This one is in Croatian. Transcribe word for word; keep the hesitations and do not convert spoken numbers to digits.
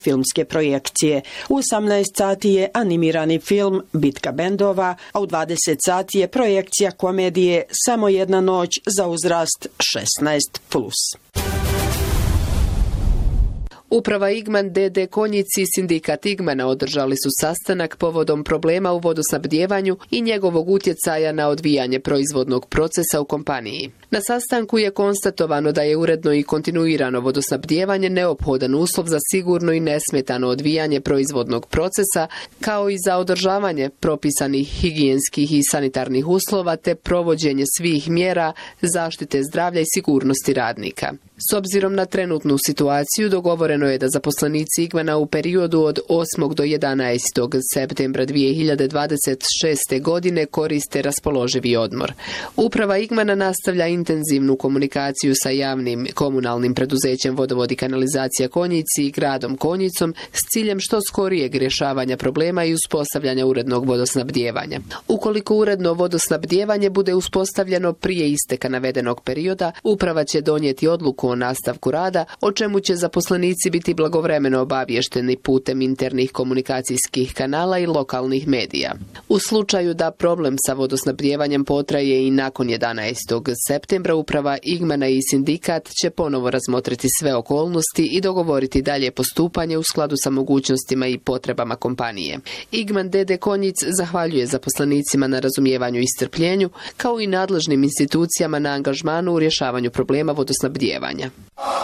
filmske projekcije. U osamnaest sati je animirani film Bitka bendova, a u dvadeset sati je projekcija komedije Samo jedna noć za uzrast šesnaest plus. Uprava Igman D D Konjici i sindikat Igmana održali su sastanak povodom problema u vodosnabdijevanju i njegovog utjecaja na odvijanje proizvodnog procesa u kompaniji. Na sastanku je konstatovano da je uredno i kontinuirano vodosnabdijevanje neophodan uslov za sigurno i nesmetano odvijanje proizvodnog procesa, kao i za održavanje propisanih higijenskih i sanitarnih uslova te provođenje svih mjera zaštite zdravlja i sigurnosti radnika. S obzirom na trenutnu situaciju, dogovoreno je da zaposlenici Igmana u periodu od osmog do jedanaestog septembra dvije hiljade dvadeset šeste. godine koriste raspoloživi odmor. Uprava Igmana nastavlja intenzivnu komunikaciju sa javnim komunalnim preduzećem Vodovod i kanalizacija Konjici i gradom Konjicom s ciljem što skorijeg rješavanja problema i uspostavljanja urednog vodosnabdijevanja. Ukoliko uredno vodosnabdijevanje bude uspostavljeno prije isteka navedenog perioda, uprava će donijeti odluku o nastavku rada, o čemu će zaposlenici biti blagovremeno obavješteni putem internih komunikacijskih kanala i lokalnih medija. U slučaju da problem sa vodosnabdijevanjem potraje i nakon jedanaestog septembra, uprava Igmana i sindikat će ponovo razmotriti sve okolnosti i dogovoriti dalje postupanje u skladu sa mogućnostima i potrebama kompanije. Igman D D Konjic zahvaljuje zaposlenicima na razumijevanju i strpljenju, kao i nadležnim institucijama na angažmanu u rješavanju problema vodosnabdijevanja.